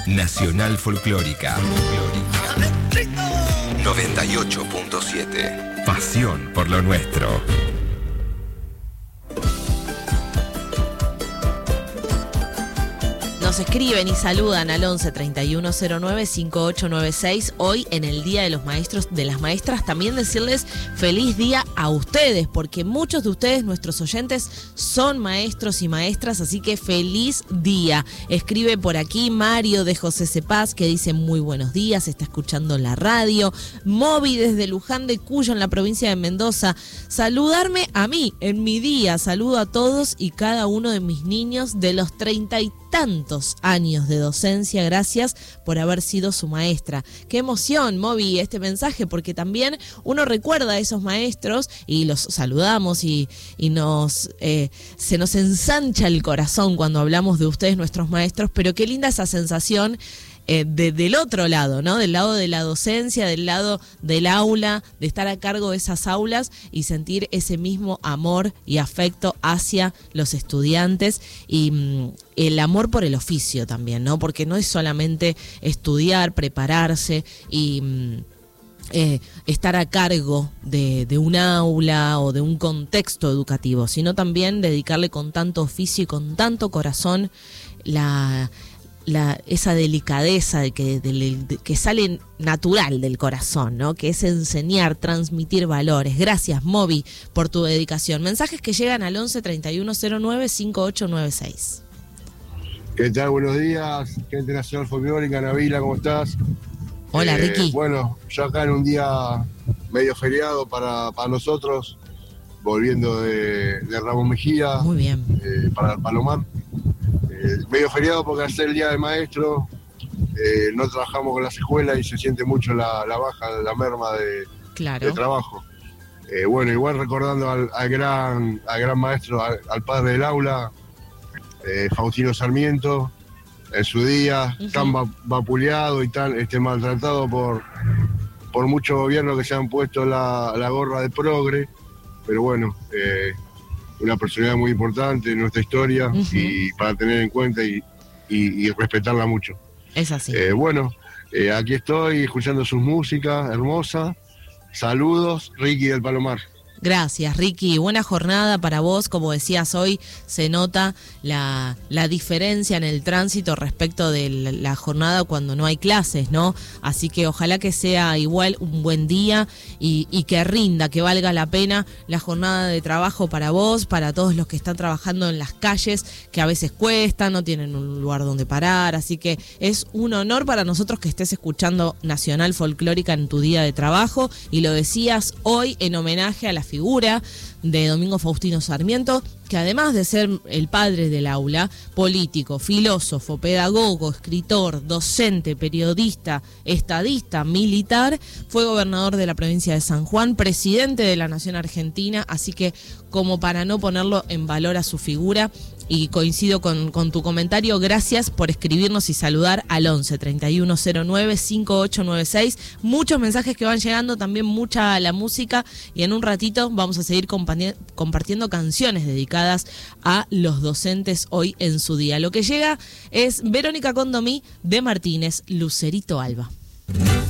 Nacional Folclórica. 98.7. Pasión por lo nuestro. Nos escriben y saludan al 11 3109 5896. Hoy en el Día de los Maestros, de las Maestras, también decirles feliz día a ustedes, porque muchos de ustedes, nuestros oyentes, son maestros y maestras, así que feliz día. Escribe por aquí Mario de José Cepaz, que dice muy buenos días, está escuchando la radio. Moby desde Luján de Cuyo, en la provincia de Mendoza. Saludarme a mí en mi día. Saludo a todos y cada uno de mis niños de los 30 y tantos años de docencia. Gracias por haber sido su maestra. Qué emoción, Moby, este mensaje, porque también uno recuerda a esos maestros y los saludamos y se nos ensancha el corazón cuando hablamos de ustedes, nuestros maestros, pero qué linda esa sensación del otro lado, ¿no? Del lado de la docencia, del lado del aula, de estar a cargo de esas aulas y sentir ese mismo amor y afecto hacia los estudiantes y el amor por el oficio también, ¿no? Porque no es solamente estudiar, prepararse y estar a cargo de un aula o de un contexto educativo, sino también dedicarle con tanto oficio y con tanto corazón esa delicadeza que sale natural del corazón, ¿no? Que es enseñar, transmitir valores. Gracias, Moby, por tu dedicación. Mensajes que llegan al 11 3109 5896. ¿Qué tal? Buenos días, gente Nacional Folclórica. Nabila, ¿cómo estás? Hola, Ricky. Bueno, yo acá en un día medio feriado para nosotros, volviendo de Ramón Mejía. Muy bien. Para el Palomar. Medio feriado porque hace el Día del Maestro, no trabajamos con las escuelas y se siente mucho la baja, la merma de trabajo. Bueno, igual recordando al gran maestro, al padre del aula, Faustino Sarmiento, en su día, tan vapuleado y tan maltratado por muchos gobiernos que se han puesto la gorra de progre, pero bueno, una personalidad muy importante en nuestra historia y para tener en cuenta y respetarla mucho. Es así. Aquí estoy escuchando sus músicas hermosas. Saludos, Ricky del Palomar. Gracias, Ricky. Buena jornada para vos. Como decías, hoy se nota la diferencia en el tránsito respecto de la jornada cuando no hay clases, ¿no? Así que ojalá que sea igual un buen día y que rinda, que valga la pena la jornada de trabajo para vos, para todos los que están trabajando en las calles, que a veces cuesta, no tienen un lugar donde parar. Así que es un honor para nosotros que estés escuchando Nacional Folclórica en tu día de trabajo. Y lo decías hoy en homenaje a la figura de Domingo Faustino Sarmiento, que además de ser el padre del aula, político, filósofo, pedagogo, escritor, docente, periodista, estadista, militar, fue gobernador de la provincia de San Juan, presidente de la Nación Argentina, así que como para no ponerlo en valor a su figura, y coincido con tu comentario, gracias por escribirnos y saludar al 11 3109 5896. Muchos mensajes que van llegando, también mucha la música, y en un ratito vamos a seguir compartiendo canciones dedicadas a los docentes hoy en su día. Lo que llega es Verónica Condomí de Martínez, Lucerito Alba.